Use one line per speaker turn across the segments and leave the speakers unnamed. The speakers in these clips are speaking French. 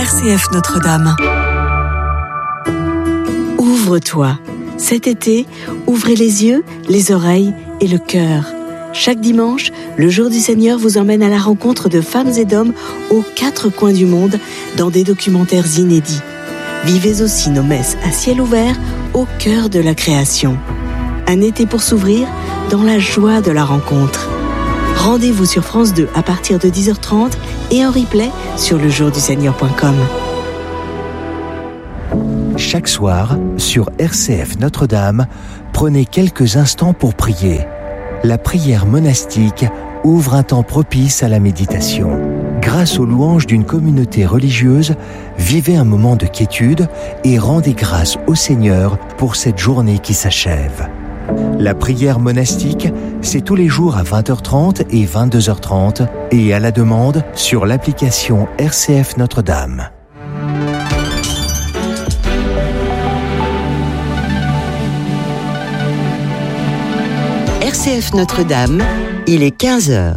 RCF Notre-Dame. Ouvre-toi. Cet été, ouvrez les yeux, les oreilles et le cœur. Chaque dimanche, le Jour du Seigneur vous emmène à la rencontre de femmes et d'hommes aux 4 coins du monde dans des documentaires inédits. Vivez aussi nos messes à ciel ouvert au cœur de la création. Un été pour s'ouvrir dans la joie de la rencontre. Rendez-vous sur France 2 à partir de 10h30 et en replay sur lejourduseigneur.com.
Chaque soir, sur RCF Notre-Dame, prenez quelques instants pour prier. La prière monastique ouvre un temps propice à la méditation. Grâce aux louanges d'une communauté religieuse, vivez un moment de quiétude et rendez grâce au Seigneur pour cette journée qui s'achève. La prière monastique, c'est tous les jours à 20h30 et 22h30 et à la demande sur l'application RCF Notre-Dame.
RCF Notre-Dame, il est 15h.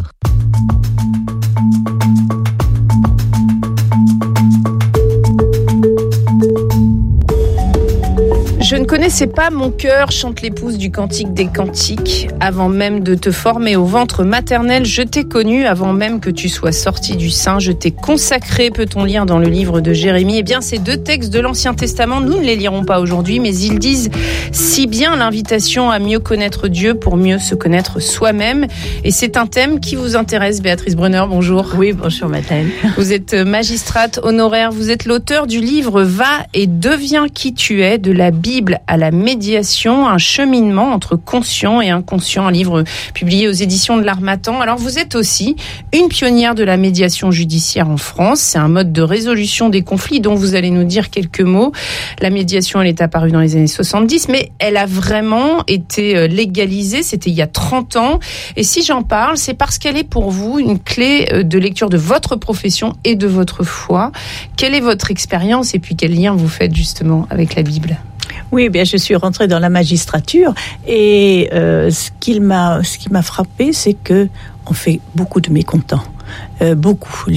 Je ne connaissais pas Mon cœur, chante l'épouse du Cantique des Cantiques. Avant même de te former au ventre maternel, je t'ai connu. Avant même que tu sois sorti du sein, je t'ai consacré, peut-on lire dans le livre de Jérémie. Eh bien, ces 2 textes de l'Ancien Testament, nous ne les lirons pas aujourd'hui, mais ils disent si bien l'invitation à mieux connaître Dieu pour mieux se connaître soi-même. Et c'est un thème qui vous intéresse, Béatrice Brunner, bonjour.
Oui, bonjour Madeleine.
Vous êtes magistrate honoraire, vous êtes l'auteur du livre « Va et deviens qui tu es » de la Bible à la médiation, un cheminement entre conscient et inconscient, un livre publié aux éditions de l'Harmattan. Alors vous êtes aussi une pionnière de la médiation judiciaire en France. C'est un mode de résolution des conflits dont vous allez nous dire quelques mots. La médiation, elle est apparue dans les années 70, mais elle a vraiment été légalisée, c'était il y a 30 ans. Et si j'en parle, c'est parce qu'elle est pour vous une clé de lecture de votre profession et de votre foi. Quelle est votre expérience et puis quel lien vous faites justement avec la Bible ?
Oui, bien, je suis rentrée dans la magistrature et ce qui m'a frappé, c'est que on fait beaucoup de mécontents, beaucoup.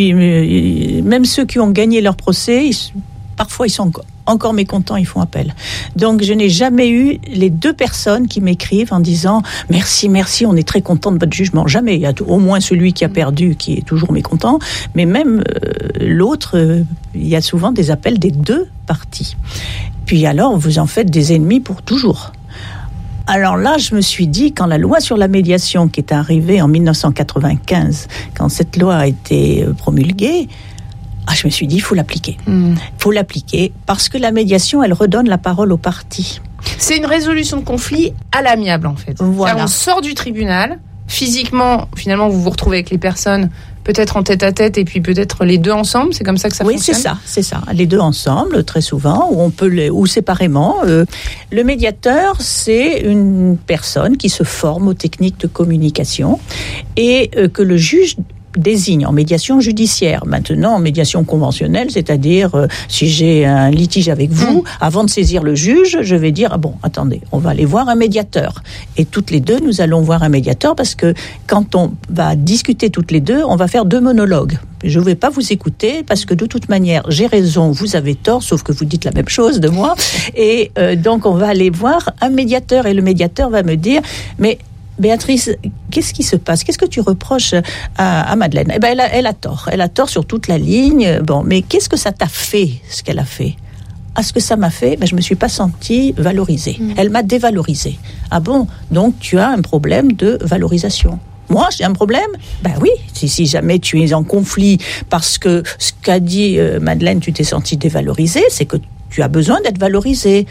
Même ceux qui ont gagné leur procès, parfois ils sont encore mécontents, ils font appel. Donc je n'ai jamais eu les 2 personnes qui m'écrivent en disant merci, on est très content de votre jugement. Jamais. Il y a au moins celui qui a perdu qui est toujours mécontent, mais même l'autre, il y a souvent des appels des 2 parties. Puis alors, vous en faites des ennemis pour toujours. Alors là, je me suis dit, quand la loi sur la médiation qui est arrivée en 1995, quand cette loi a été promulguée, je me suis dit, il faut l'appliquer. Il faut l'appliquer parce que la médiation, elle redonne la parole aux parties.
C'est une résolution de conflit à l'amiable, en fait.
Voilà.
On sort du tribunal, physiquement, finalement, vous vous retrouvez avec les personnes, peut-être en tête-à-tête, et puis peut-être les 2 ensemble, c'est comme ça que ça fonctionne ?
Oui, c'est ça. Les 2 ensemble, très souvent, ou séparément. Le médiateur, c'est une personne qui se forme aux techniques de communication et que le juge désigne en médiation judiciaire. Maintenant, en médiation conventionnelle, c'est-à-dire si j'ai un litige avec vous, avant de saisir le juge, je vais dire attendez, on va aller voir un médiateur. Et toutes les 2, nous allons voir un médiateur parce que quand on va discuter toutes les 2, on va faire 2 monologues. Je ne vais pas vous écouter parce que de toute manière, j'ai raison, vous avez tort, sauf que vous dites la même chose de moi. Et donc, on va aller voir un médiateur et le médiateur va me dire mais Béatrice, qu'est-ce qui se passe ? Qu'est-ce que tu reproches à Madeleine ? Eh ben, elle a tort. Elle a tort sur toute la ligne. Bon, mais qu'est-ce que ça t'a fait, ce qu'elle a fait ? Ce que ça m'a fait, je me suis pas sentie valorisée. Elle m'a dévalorisée. Ah bon ? Donc, tu as un problème de valorisation. Moi, j'ai un problème ? Oui, si jamais tu es en conflit parce que ce qu'a dit Madeleine, tu t'es sentie dévalorisée, c'est que tu as besoin d'être valorisée.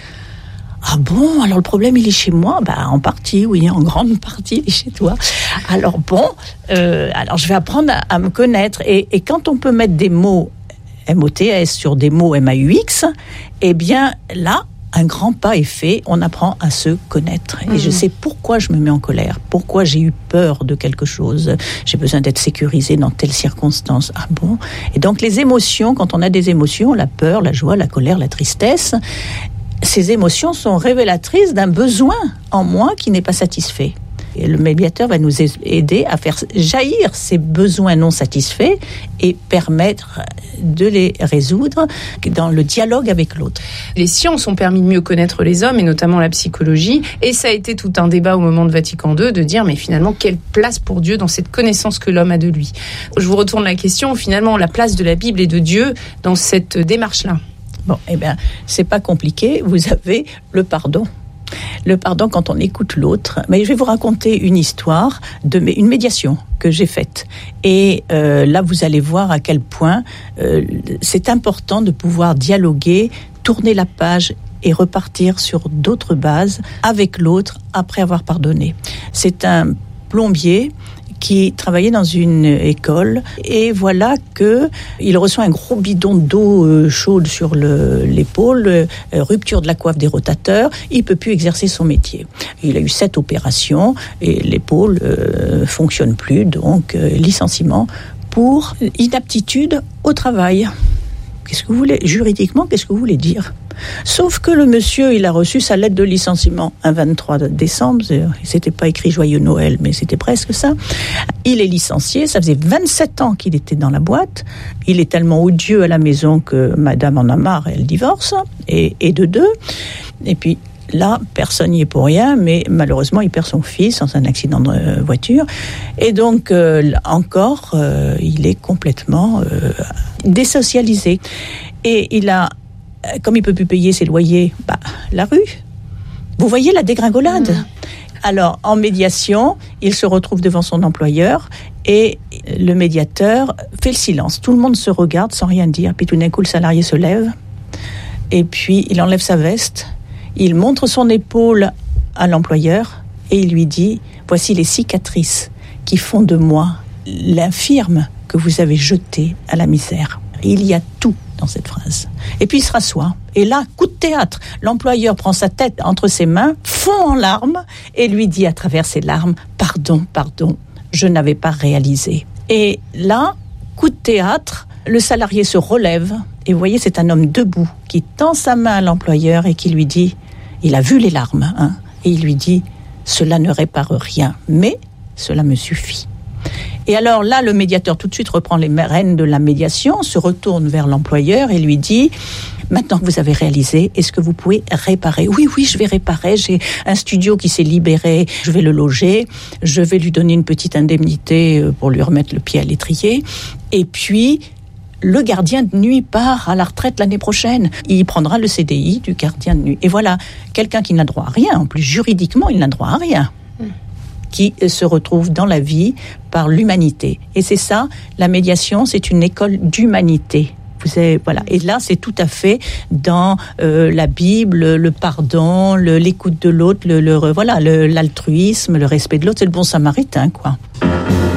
Ah bon, alors le problème il est chez moi ? En partie, oui, en grande partie il est chez toi. Alors alors je vais apprendre à me connaître et quand on peut mettre des mots MOTS sur des mots MAUX, eh bien là, un grand pas est fait, on apprend à se connaître. Et je sais pourquoi je me mets en colère, pourquoi j'ai eu peur de quelque chose. J'ai besoin d'être sécurisée dans telle circonstance. Ah bon ? Et donc les émotions, quand on a des émotions, la peur, la joie, la colère, la tristesse, ces émotions sont révélatrices d'un besoin en moi qui n'est pas satisfait. Et le médiateur va nous aider à faire jaillir ces besoins non satisfaits et permettre de les résoudre dans le dialogue avec l'autre.
Les sciences ont permis de mieux connaître les hommes, et notamment la psychologie, et ça a été tout un débat au moment de Vatican II de dire, mais finalement, quelle place pour Dieu dans cette connaissance que l'homme a de lui ? Je vous retourne la question, finalement, la place de la Bible et de Dieu dans cette démarche-là.
Bon, c'est pas compliqué, vous avez le pardon. Le pardon quand on écoute l'autre. Mais je vais vous raconter une histoire une médiation que j'ai faite. Et là, vous allez voir à quel point c'est important de pouvoir dialoguer, tourner la page et repartir sur d'autres bases avec l'autre après avoir pardonné. C'est un plombier qui travaillait dans une école et voilà que il reçoit un gros bidon d'eau chaude sur l'épaule, rupture de la coiffe des rotateurs, il peut plus exercer son métier. Il a eu 7 opérations et l'épaule fonctionne plus, donc licenciement pour inaptitude au travail. Qu'est-ce que vous voulez juridiquement, qu'est-ce que vous voulez dire ? Sauf que le monsieur, il a reçu sa lettre de licenciement un 23 décembre, c'était pas écrit Joyeux Noël, mais c'était presque ça. Il est licencié, ça faisait 27 ans qu'il était dans la boîte, il est tellement odieux à la maison que madame en a marre, elle divorce, et de deux. Et puis là, personne n'y est pour rien, mais malheureusement, il perd son fils dans un accident de voiture. Et donc, il est complètement désocialisé. Et il a, comme il ne peut plus payer ses loyers, la rue. Vous voyez la dégringolade ? Alors, en médiation, il se retrouve devant son employeur et le médiateur fait le silence. Tout le monde se regarde sans rien dire. Puis tout d'un coup, le salarié se lève et puis il enlève sa veste. Il montre son épaule à l'employeur et il lui dit « Voici les cicatrices qui font de moi l'infirme que vous avez jeté à la misère. » Il y a tout dans cette phrase. Et puis il se rassoit. Et là, coup de théâtre, l'employeur prend sa tête entre ses mains, fond en larmes et lui dit à travers ses larmes « Pardon, je n'avais pas réalisé. » Et là, coup de théâtre, le salarié se relève et vous voyez, c'est un homme debout qui tend sa main à l'employeur et qui lui dit, il a vu les larmes, et il lui dit « Cela ne répare rien, mais cela me suffit. » Et alors là, le médiateur tout de suite reprend les rênes de la médiation, se retourne vers l'employeur et lui dit « Maintenant que vous avez réalisé, est-ce que vous pouvez réparer ?»« Oui, je vais réparer, j'ai un studio qui s'est libéré, je vais le loger, je vais lui donner une petite indemnité pour lui remettre le pied à l'étrier. Et puis, le gardien de nuit part à la retraite l'année prochaine. Il prendra le CDI du gardien de nuit. Et voilà, quelqu'un qui n'a droit à rien, en plus juridiquement, il n'a droit à rien. Qui se retrouve dans la vie par l'humanité. Et c'est ça, la médiation, c'est une école d'humanité. Voilà. Et là, c'est tout à fait dans la Bible, le pardon, l'écoute de l'autre, l'altruisme, le respect de l'autre. C'est le bon samaritain, quoi.